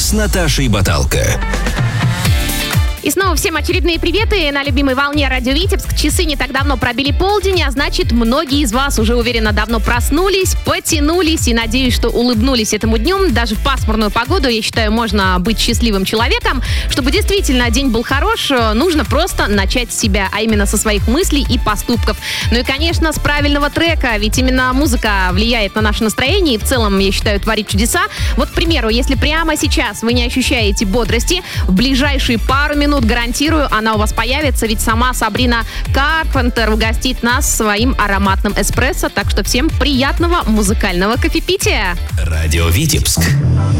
с Наташей Баталко. И снова всем очередные приветы на любимой волне Радио Витебск. Часы не так давно пробили полдень, а значит, многие из вас уже уверенно давно проснулись, потянулись и, надеюсь, что улыбнулись этому днем. Даже в пасмурную погоду, я считаю, можно быть счастливым человеком. Чтобы действительно день был хорош, нужно просто начать с себя, а именно со своих мыслей и поступков. Ну и, конечно, с правильного трека, ведь именно музыка влияет на наше настроение и в целом, я считаю, творит чудеса. Вот, к примеру, если прямо сейчас вы не ощущаете бодрости, в ближайшие пару минут, гарантирую, она у вас появится, ведь сама Сабрина Карпентер угостит нас своим ароматным эспрессо. Так что всем приятного музыкального кофепития. Радио Витебск.